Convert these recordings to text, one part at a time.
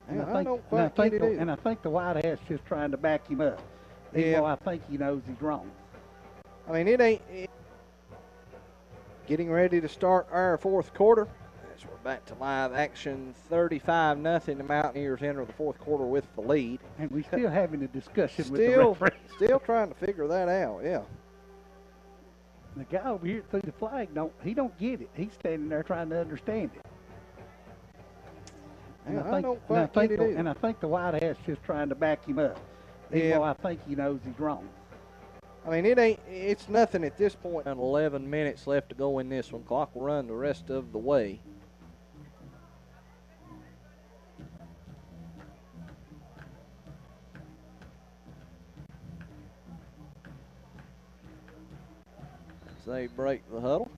And I don't quite get it either. And I think the white hat's just trying to back him up. Even though I think he knows he's wrong. I mean, getting ready to start our fourth quarter. As we're back to live action, 35-0. The Mountaineers enter the fourth quarter with the lead. And we're still having a discussion with the referee. Still trying to figure that out, yeah. The guy over here threw the flag, don't get it. He's standing there trying to understand it. And I don't quite get it either. And I think the white hat's just trying to back him up. Even though I think he knows he's wrong. I mean, it's nothing at this point. 11 minutes left to go in this one. Clock will run the rest of the way. As they break the huddle.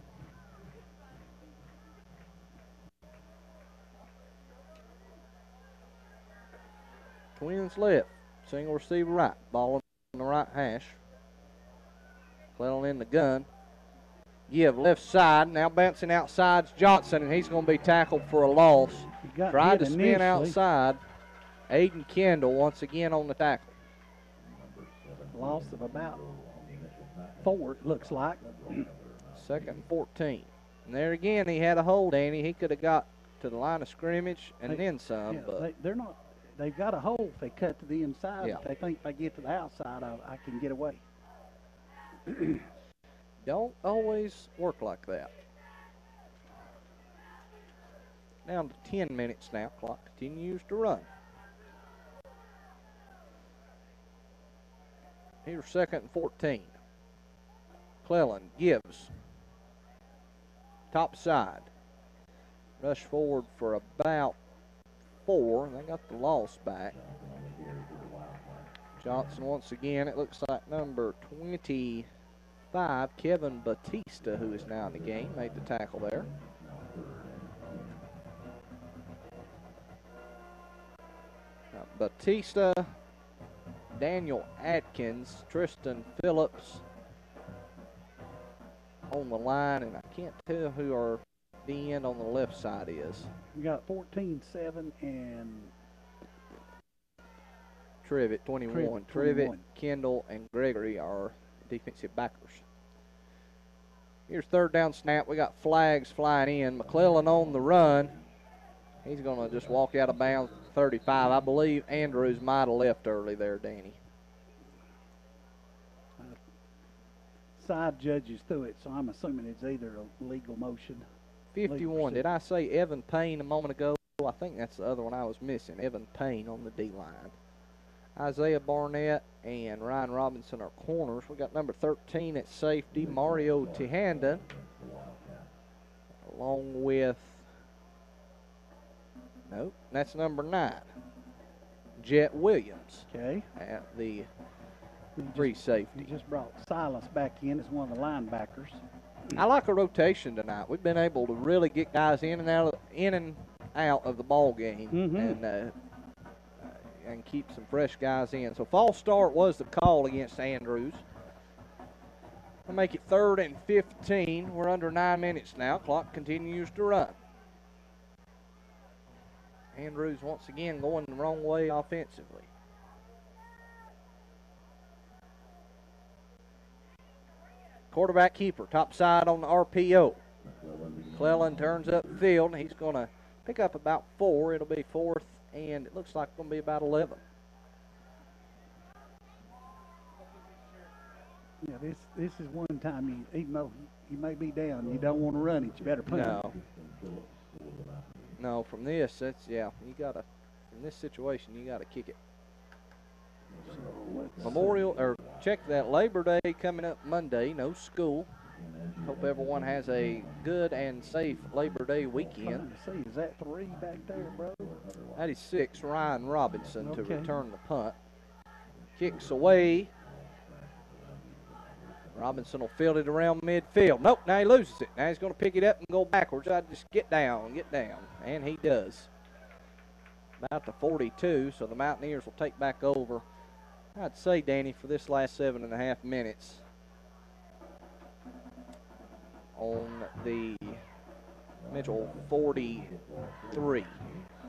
Twins left. Single receiver right. Ball on the right hash. Clellan in the gun. Give left side. Now bouncing outside's Johnson, and he's going to be tackled for a loss. Tried to spin outside. Aiden Kendall once again on the tackle. Loss of about 4, it looks like. 2nd and 14. And there again, he had a hold, Danny. He could have got to the line of scrimmage and then some. Yeah, but they're not. They've got a hole if they cut to the inside. Yeah. If they think if I get to the outside, I can get away. Don't always work like that. Down to 10 minutes now. Clock continues to run. Here's 2nd and 14. Clellan gives. Top side. Rush forward for about 4. They got the loss back. Johnson once again. It looks like number 25, Kevin Batista, who is now in the game, made the tackle there. Batista, Daniel Atkins, Tristan Phillips on the line, and I can't tell who our DN on the left side is. We got 14-7 and Trivet, 21. Trivet, Kendall, and Gregory are defensive backers. Here's 3rd down snap. We got flags flying in. McClellan on the run. He's going to just walk out of bounds at 35. I believe Andrews might have left early there, Danny. Side judges through it, so I'm assuming it's either a legal motion. 51. Did I say Evan Payne a moment ago? I think that's the other one I was missing. Evan Payne on the D-line. Isaiah Barnett and Ryan Robinson are corners. We got number 13 at safety, Mario Tejanda, along with, nope, that's number 9, Jet Williams. Okay. At the free safety. He just brought Silas back in as one of the linebackers. I like a rotation tonight. We've been able to really get guys in and out of the ball game, and keep some fresh guys in. So false start was the call against Andrews. We'll make it 3rd and 15. We're under 9 minutes now. Clock continues to run. Andrews once again going the wrong way offensively. Quarterback keeper, top side on the RPO. Clellan turns up field. He's going to pick up about 4. It'll be 4th, and it looks like it's going to be about 11. Yeah, this is one time, even though you may be down, you don't want to run it. You better punt it. No, from this, that's, yeah, you got to, in this situation, you got to kick it. Check that, Labor Day coming up Monday, no school. Hope everyone has a good and safe Labor Day weekend. See, is that 3 back there, bro? That is 6, Ryan Robinson to return the punt. Kicks away. Robinson will field it around midfield. Nope, now he loses it. Now he's going to pick it up and go backwards. I just get down. And he does. About to 42, so the Mountaineers will take back over. I'd say, Danny, for this last 7.5 minutes on the Mitchell 43.